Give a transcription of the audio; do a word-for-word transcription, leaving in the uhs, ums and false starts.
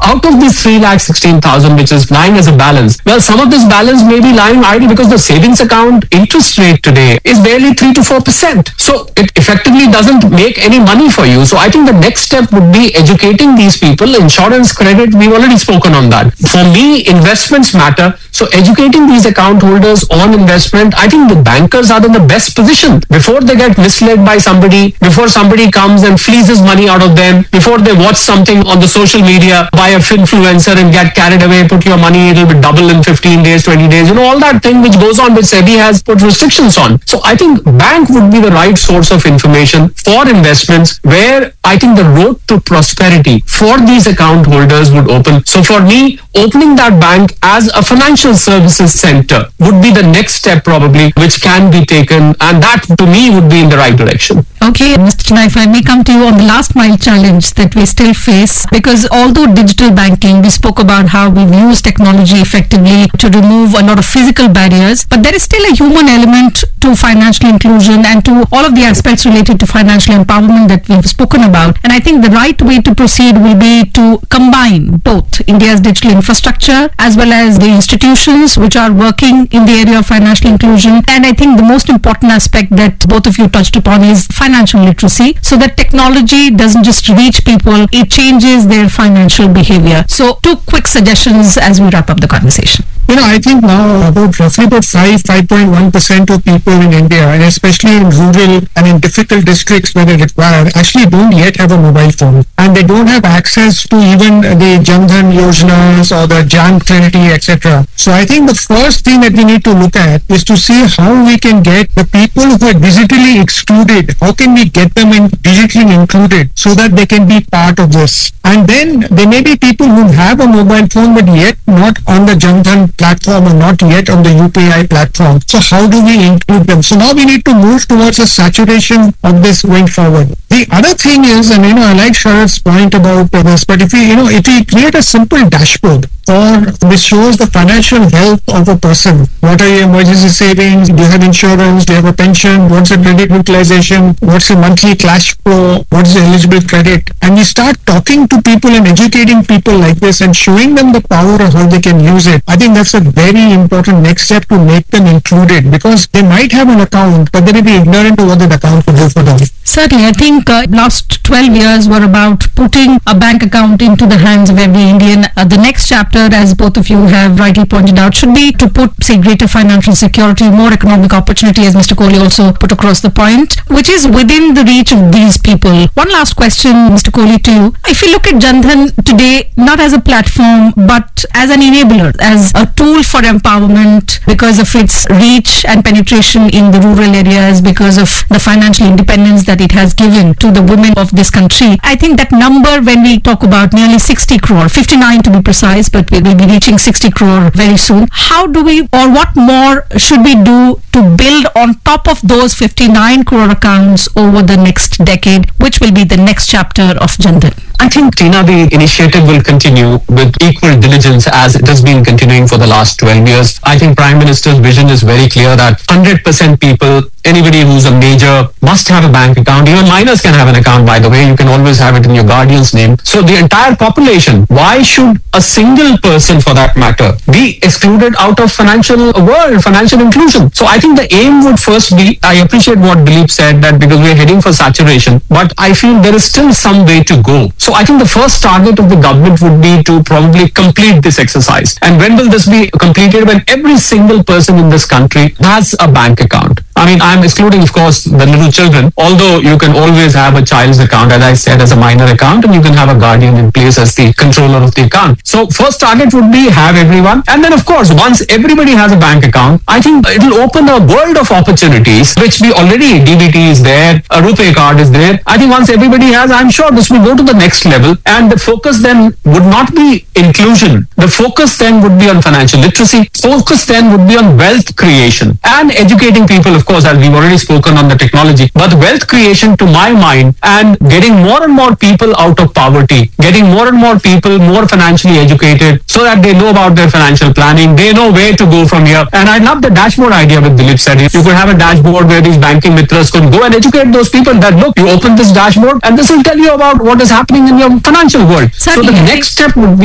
out of this three lakh sixteen thousand which is lying as a balance, well, some of this balance may be lying idle because the savings account interest rate today is barely three to four percent. So it effectively doesn't make any money for you. So I think the next step would be educating these people. Insurance, credit, we've already spoken on that. For me, investments matter. So educating these account holders on investment, I think the bankers are in the best position before they get misled by somebody, before somebody comes and fleeces money out of them, before they watch something on the social media by a influencer and get carried away, put your money, it'll be double in fifteen days, twenty days, you know, all that thing which goes on, which SEBI has put restrictions on. So I think bank would be the right source of information for investments, where I think the road to prosperity for these account holders would open. So for me, opening that bank as a financial services center would be the next step probably, which can be taken, and that to me would be in the right direction. Okay, Mister Chinna, if I may come to you on the last mile challenge that we still face, because although digital banking, we spoke about how we've used technology effectively to remove a lot of physical barriers, but there is still a human element to financial inclusion and to all of the aspects related to financial empowerment that we've spoken about. And I think the right way to proceed will be to combine both India's digital infrastructure as well as the institutions which are working in the area of financial inclusion. And I think the most important aspect that both of you touched upon is financial literacy, so that technology doesn't just reach people, it changes their financial behavior. So two quick suggestions as we wrap up the conversation. You know, I think now about roughly about five, five point one percent of people in India, and especially in rural and in difficult districts where they require, actually don't yet have a mobile phone. And they don't have access to even the Jan Dhan Yojanas or the Jan Trinity, et cetera. So I think the first thing that we need to look at is to see how we can get the people who are digitally excluded, how can we get them in digitally included so that they can be part of this. And then there may be people who have a mobile phone but yet not on the Jan Dhan platform or not yet on the U P I platform. So how do we include them? So now we need to move towards a saturation of this going forward. The other thing is, and you know, I like Sharad's point about this, but if we, you know, if we create a simple dashboard or which shows the financial health of a person, what are your emergency savings, do you have insurance, do you have a pension, what's the credit utilization, what's the monthly cash flow, what's the eligible credit, and we start talking to people and educating people like this and showing them the power of how they can use it. I think that's a very important next step to make them included, because they might have an account but they may be ignorant of what that account will do for them. Certainly, I think uh, last twelve years were about putting a bank account into the hands of every Indian. Uh, the next chapter, as both of you have rightly pointed out, should be to put, say, greater financial security, more economic opportunity, as Mister Kohli also put across the point, which is within the reach of these people. One last question, Mister Kohli, to you. If you look at Jan Dhan today, not as a platform, but as an enabler, as a tool for empowerment because of its reach and penetration in the rural areas, because of the financial independence that it has given to the women of this country. I think that number, when we talk about nearly sixty crore, fifty-nine to be precise, but we will be reaching sixty crore very soon. How do we, or what more should we do to build on top of those fifty-nine crore accounts over the next decade, which will be the next chapter of Jan Dhan? I think, Tina, the initiative will continue with equal diligence as it has been continuing for the last twelve years. I think Prime Minister's vision is very clear that one hundred percent people, anybody who's a major, must have a bank account. Even minors can have an account, by the way. You can always have it in your guardian's name. So the entire population, why should a single person, for that matter, be excluded out of financial world, financial inclusion? So I think the aim would first be, I appreciate what Dilip said, that because we're heading for saturation, but I feel there is still some way to go. So I think the first target of the government would be to probably complete this exercise. And when will this be completed? When every single person in this country has a bank account. I mean, I'm excluding, of course, the little children, although you can always have a child's account, as I said, as a minor account, and you can have a guardian in place as the controller of the account. So first target would be have everyone. And then, of course, once everybody has a bank account, I think it'll open a world of opportunities, which we already, D B T is there, a RuPay card is there. I think once everybody has, I'm sure this will go to the next level. And the focus then would not be inclusion. The focus then would be on financial literacy. Focus then would be on wealth creation and educating people, of course, as we've already spoken on the technology, but wealth creation, to my mind, and getting more and more people out of poverty, getting more and more people more financially educated so that they know about their financial planning, they know where to go from here. And I love the dashboard idea with Dilip said. You could have a dashboard where these banking mitras could go and educate those people that, look, you open this dashboard and this will tell you about what is happening in your financial world. Certainly. So the next step would be